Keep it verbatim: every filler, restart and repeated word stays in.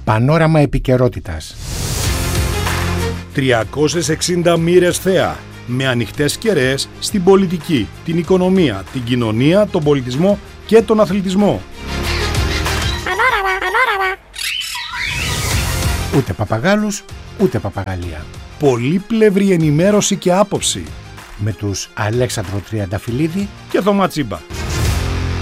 Πανόραμα επικαιρότητας. τριακόσιες εξήντα μοίρες θέα, με ανοιχτές κεραίες στην πολιτική, την οικονομία, την κοινωνία, τον πολιτισμό και τον αθλητισμό. Πανόραμα, πανόραμα. Ούτε παπαγάλους, ούτε παπαγαλία. Πολύπλευρη ενημέρωση και άποψη. Με τους Αλέξανδρο Τριανταφυλλίδη Και Θωμά Τσίμπα.